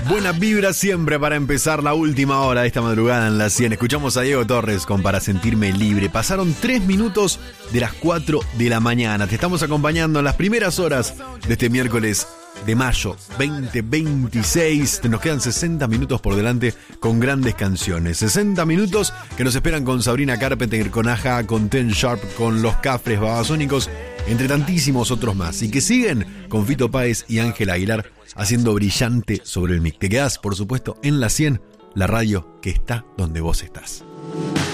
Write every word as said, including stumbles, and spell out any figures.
Buena vibra siempre para empezar la última hora de esta madrugada en la cien. Escuchamos a Diego Torres con Para Sentirme Libre. Pasaron tres minutos de las cuatro de la mañana. Te estamos acompañando en las primeras horas de este miércoles de mayo veinte veintiséis. Nos quedan sesenta minutos por delante con grandes canciones. sesenta minutos que nos esperan con Sabrina Carpenter, con Aja, con Ten Sharp, con Los Cafres Babasónicos, entre tantísimos otros más. Y que siguen con Fito Páez y Ángel Aguilar haciendo Brillante sobre el mic. Te quedás, por supuesto, en la cien, la radio que está donde vos estás.